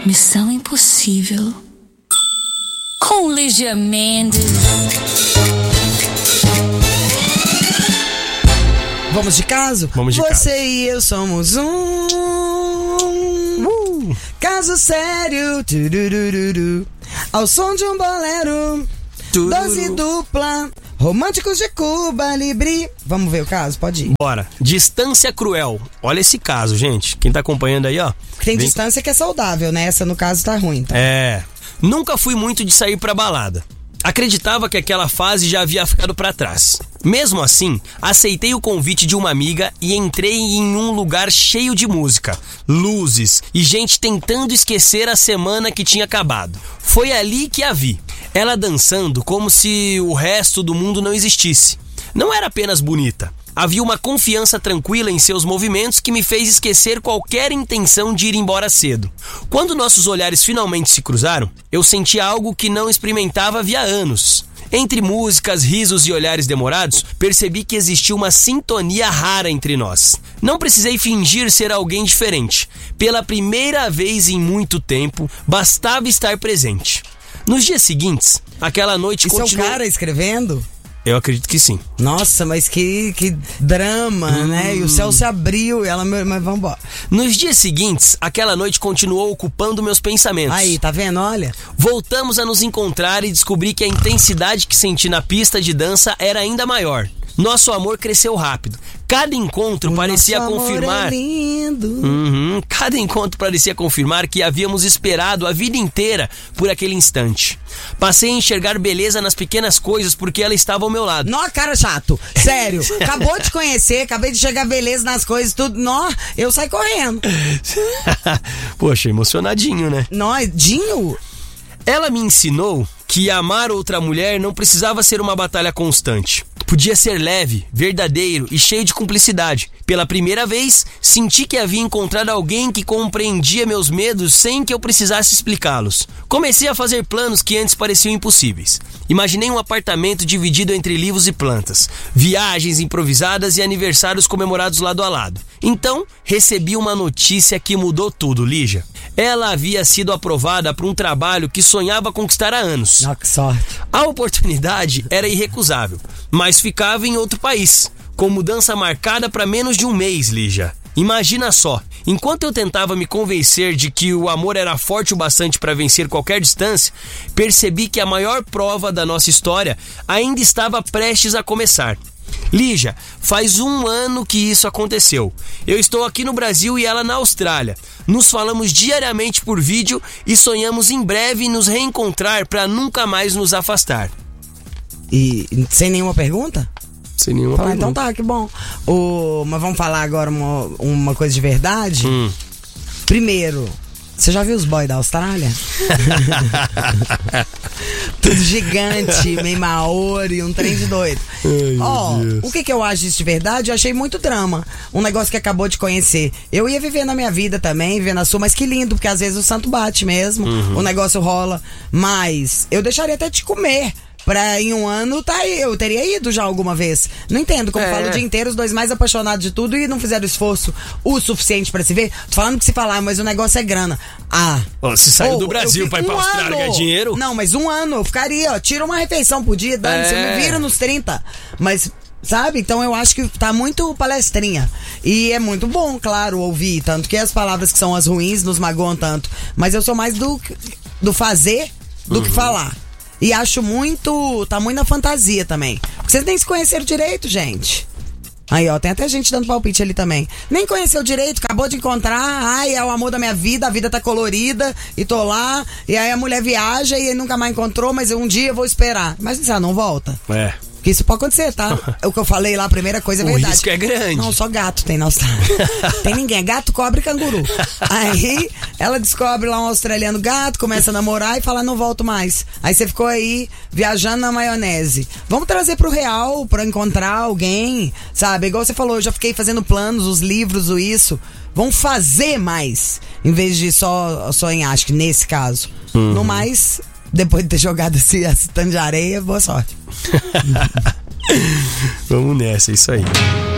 Missão Impossível com Lígia Mendes. Vamos de caso? Vamos de Você caso. e eu somos caso sério. Turururu. Ao som de um bolero. Dose dupla. Românticos de Cuba Libre. Vamos ver o caso? Pode ir. Bora. Distância cruel. Olha esse caso, gente. Quem tá acompanhando aí, ó. Tem distância que é saudável, né? Essa, no caso, tá ruim. Tá? Nunca fui muito de sair pra balada. Acreditava que aquela fase já havia ficado pra trás. Mesmo assim, aceitei o convite de uma amiga e entrei em um lugar cheio de música, luzes e gente tentando esquecer a semana que tinha acabado. Foi ali que a vi. Ela dançando como se o resto do mundo não existisse. Não era apenas bonita. Havia uma confiança tranquila em seus movimentos que me fez esquecer qualquer intenção de ir embora cedo. Quando nossos olhares finalmente se cruzaram, eu senti algo que não experimentava havia anos. Entre músicas, risos e olhares demorados, percebi que existia uma sintonia rara entre nós. Não precisei fingir ser alguém diferente. Pela primeira vez em muito tempo, bastava estar presente. Nos dias seguintes, aquela noite Isso continuou... é o cara escrevendo? Eu acredito que sim. Nossa, mas que drama, né? E o céu se abriu e ela... Mas vamos embora. Nos dias seguintes, aquela noite continuou ocupando meus pensamentos. Aí, tá vendo? Olha. Voltamos a nos encontrar e descobri que a intensidade que senti na pista de dança era ainda maior. Nosso amor cresceu rápido. Cada encontro parecia confirmar... Amor é lindo. Cada encontro parecia confirmar que havíamos esperado a vida inteira por aquele instante. Passei a enxergar beleza nas pequenas coisas porque ela estava ao meu lado. Nó, cara chato. Sério. Acabou de conhecer, acabei de chegar beleza nas coisas, tudo. Nó, eu saí correndo. Poxa, emocionadinho, né? Nó, Dinho? Ela me ensinou que amar outra mulher não precisava ser uma batalha constante. Podia ser leve, verdadeiro e cheio de cumplicidade. Pela primeira vez, senti que havia encontrado alguém que compreendia meus medos sem que eu precisasse explicá-los. Comecei a fazer planos que antes pareciam impossíveis. Imaginei um apartamento dividido entre livros e plantas, viagens improvisadas e aniversários comemorados lado a lado. Então, recebi uma notícia que mudou tudo, Lígia. Ela havia sido aprovada para um trabalho que sonhava conquistar há anos. Nó, que sorte. A oportunidade era irrecusável, mas ficava em outro país, com mudança marcada para menos de um mês, Lígia. Imagina só, enquanto eu tentava me convencer de que o amor era forte o bastante para vencer qualquer distância, percebi que a maior prova da nossa história ainda estava prestes a começar. Lígia, faz 1 ano que isso aconteceu. Eu estou aqui no Brasil e ela na Austrália. Nos falamos diariamente por vídeo e sonhamos em breve nos reencontrar para nunca mais nos afastar. E sem nenhuma pergunta? Sem nenhuma pergunta. Então tá, que bom. Mas vamos falar agora uma coisa de verdade? Primeiro, você já viu os boys da Austrália? Tudo gigante, meio maori, um trem de doido. O que eu acho disso de verdade? Eu achei muito drama. Um negócio que acabou de conhecer. Eu ia viver na minha vida também, viver na sua, mas que lindo, porque às vezes o santo bate mesmo, o negócio rola. Mas eu deixaria até te comer. Pra em 1 ano, tá aí, eu teria ido já alguma vez. Não entendo como falo o dia inteiro, os dois mais apaixonados de tudo e não fizeram esforço o suficiente pra se ver. Tô falando que se falar, mas o negócio é grana. Se saiu do Brasil pra ir pra Austrália ganhar dinheiro? Não, mas 1 ano eu ficaria, tira uma refeição por dia, você me vira nos 30. Mas, sabe? Então eu acho que tá muito palestrinha. E é muito bom, claro, ouvir. Tanto que as palavras que são as ruins nos magoam tanto. Mas eu sou mais do fazer do que falar. E acho muito... Tá muito na fantasia também. Porque vocês nem se conheceram direito, gente. Aí, ó, tem até gente dando palpite ali também. Nem conheceu direito, acabou de encontrar. É o amor da minha vida, a vida tá colorida. E tô lá. E aí a mulher viaja e ele nunca mais encontrou, mas um dia eu vou esperar. Mas ela não volta? Porque isso pode acontecer, tá? O que eu falei lá, a primeira coisa é verdade. O risco é grande. Não, só gato tem na Austrália. Tem ninguém, é gato, cobra e canguru. Aí ela descobre lá um australiano gato, começa a namorar e fala, não volto mais. Aí você ficou aí viajando na maionese. Vamos trazer pro real, pra encontrar alguém, sabe? Igual você falou, eu já fiquei fazendo planos, os livros, isso. Vamos fazer mais, em vez de só sonhar, acho que nesse caso. No mais... Depois de ter jogado esse tanto de areia, boa sorte. Vamos nessa, é isso aí.